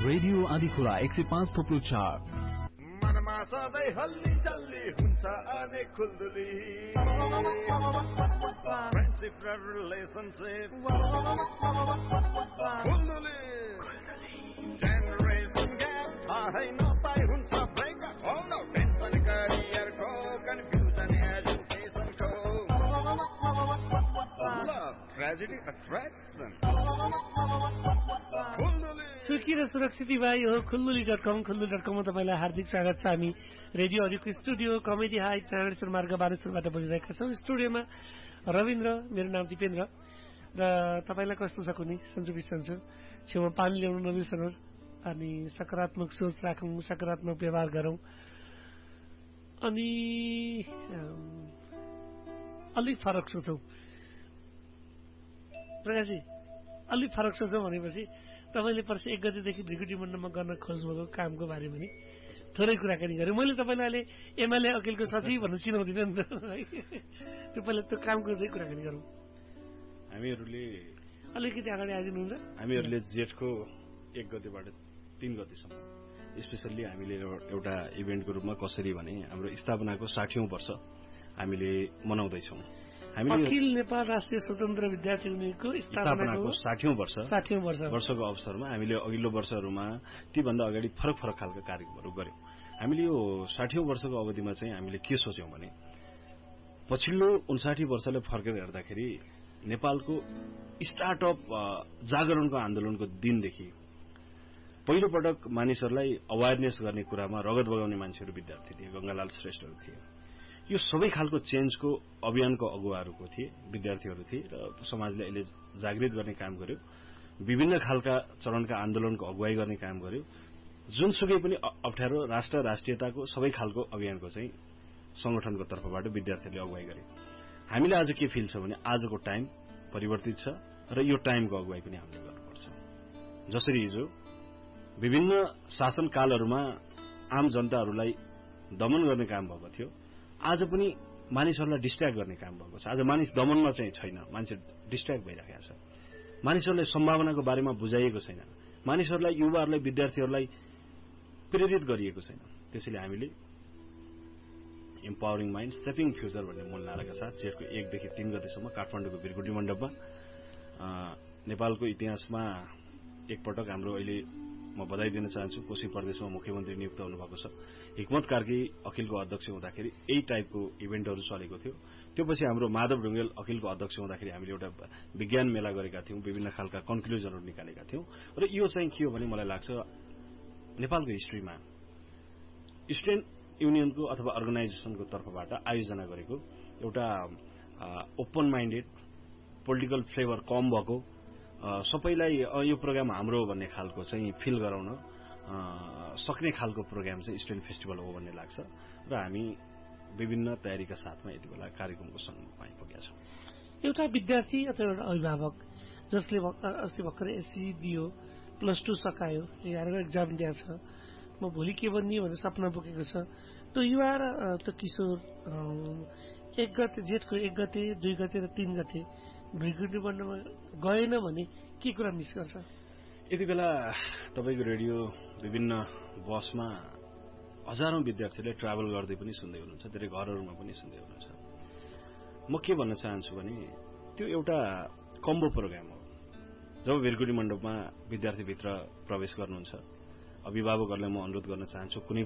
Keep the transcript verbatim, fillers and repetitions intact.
Radio आदिखुला एक सय पाँच थोप्लो चार मनमा सधैँ हल्ली चल्ली हुन्छ अनेक खुल्दुली फ्रेन्डसिप र रिलेसनसिप खुल्दुली जेनरेसन ग्याप थाहै नपाई हुन्छ ब्रेकअप होल्ड आउट टेन्सन करियरको कन्फ्युजन एजुकेसनको लभ ट्रेजेडी अट्र्याक्सन सुखी र सुरक्षित भाइ हो खुल्लुली डट कम खुल्लुली डट कममा तपाईँलाई हार्दिक स्वागत छ। हामी radio haricot studio comedy high चाँडेश्वर मार्ग बालेश्वरबाट बोलिरहेका छौँ। स्टुडियोमा रविन्द्र, मेरो नाम दिपेन्द्र र तपाईँलाई कस्तो छ कुनै सन्चो बिसन्चो छेउमा पानी ल्याउनु नबिर्सनुहोस् अनि सकारात्मक सोच राखौँ, सकारात्मक व्यवहार गरौँ अनि अलिक फरक सोचौँ। प्रकाशजी अलिक फरक सोचौँ भनेपछि तपाईँले पर्सि एक गतेदेखि भ्रिकुटी मण्डपमा गर्न खोज्नुभएको कामको बारेमा नि थोरै कुराकानी गरेँ। मैले तपाईँलाई अहिले एमएलए अखिलको सचिव भन्नु चिनाउँदिनँ नि त, त्यो पहिला त्यो कामको चाहिँ कुराकानी गरौँ। हामीहरूले अलिकति अगाडि आइदिनुहुन्छ। हामीहरूले जेठको एक गतेबाट तीन गतेसम्म स्पेसल्ली हामीले एउटा इभेन्टको रूपमा कसरी भने हाम्रो स्थापनाको साठीऔं वर्ष हामीले मनाउँदैछौँ। अखिल नेपाल राष्ट्रिय स्वतन्त्र विद्यार्थी युनियनको स्थापनाको साठीऔं वर्ष साठीऔं वर्ष वर्षको अवसरमा हामीले अघिल्लो वर्षहरूमा तीभन्दा अगाडि फरक फरक खालका कार्यक्रमहरू गर्यौं। हामीले यो साठीऔं वर्षको अवधिमा चाहिँ हामीले के सोच्यौं भने पछिल्लो उन्साठी वर्षले फर्केर हेर्दाखेरि नेपालको स्टार्टअप जागरणको आन्दोलनको दिनदेखि पहिलो पटक मानिसहरूलाई अवेरनेस गर्ने कुरामा रगत बगाउने मान्छेहरू विद्यार्थी थिए, गंगालाल श्रेष्ठहरू थिए। यो सबै खालको चेन्जको अभियानको अगुवाहरूको थिए, विद्यार्थीहरू थिए र समाजले अहिले जागृत गर्ने काम गर्यो। विभिन्न खालका चरणका आन्दोलनको अगुवाई गर्ने काम गर्यो। जुनसुकै पनि अप्ठ्यारो राष्ट्र राष्ट्रियताको सबै खालको अभियानको चाहिँ संगठनको तर्फबाट विद्यार्थीहरूले अगुवाई गरे। हामीले आज के फिल छ भने आजको टाइम परिवर्तित छ र यो टाइमको अगुवाई पनि हामीले गर्नुपर्छ। जसरी हिजो विभिन्न शासनकालहरूमा आम जनताहरूलाई दमन गर्ने काम भएको थियो, आज पनि मानिसहरूलाई डिस्ट्र्याक्ट गर्ने काम भएको छ। आज मानिस दमनमा चाहिँ छैन, मान्छे डिस्ट्र्याक्ट भइरहेको छ। मानिसहरूलाई सम्भावनाको बारेमा बुझाइएको छैन, मानिसहरूलाई, युवाहरूलाई, विद्यार्थीहरूलाई प्रेरित गरिएको छैन। त्यसैले हामीले एम्पावरिङ माइन्ड सेपिङ फ्युचर भन्ने मूल नाराका साथ जेठको एकदेखि तीन गतेसम्म काठमाडौँको भ्रिकुटी मण्डपमा नेपालको इतिहासमा एकपटक हाम्रो अहिले म बधाई दिन चाहन्छु, कोशी प्रदेशमा मुख्यमन्त्री नियुक्त हुनुभएको छ। हिक्मत कार्की अखिलको अध्यक्ष हुँदाखेरि यही टाइपको इभेन्टहरू चलेको थियो। त्योपछि हाम्रो माधव ढुङ्गेल अखिलको अध्यक्ष हुँदाखेरि हामीले एउटा विज्ञान मेला गरेका थियौं, विभिन्न खालका कन्क्लुजनहरू निकालेका थियौं र यो चाहिँ के हो भने मलाई लाग्छ नेपालको हिस्ट्रीमा स्टुडेन्ट युनियनको अथवा अर्गनाइजेसनको तर्फबाट आयोजना गरेको एउटा ओपन माइन्डेड पोलिटिकल फ्लेभर कम भएको सबैलाई यो प्रोग्राम हाम्रो भन्ने खालको चाहिँ फिल गराउन सक्ने खालको प्रोग्राम चाहिँ स्टुडेन्ट फेस्टिभल हो भन्ने लाग्छ र हामी विभिन्न तयारीका साथमा यति बेला कार्यक्रमको सङ्गममा आइपुगेका छौँ। एउटा विद्यार्थी अथवा एउटा अभिभावक जसले अस्ति भर्खर एससी दियो, प्लस टू सकायो, यहाँ एक्जाम दिएको छ, म भोलि के बन्ने भनेर सपना बोकेको छ, त्यो युवा र त्यो किशोर एक गते जेठको एक गते दुई गते र तीन गते भ्रिकुटी मण्डपमा गएन भने के कुरा मिस गर्छ? यति बेला तपाईँको रेडियो विभिन्न बसमा हजारौं विद्यार्थीले ट्राभल गर्दै पनि सुन्दै हुनुहुन्छ, धेरै घरहरूमा पनि सुन्दै हुनुहुन्छ। म के भन्न चाहन्छु भने त्यो एउटा कम्बो प्रोग्राम हो। जब भ्रिकुटी मण्डपमा विद्यार्थीभित्र प्रवेश गर्नुहुन्छ, अभिभावकहरूलाई म अनुरोध गर्न चाहन्छु कुनै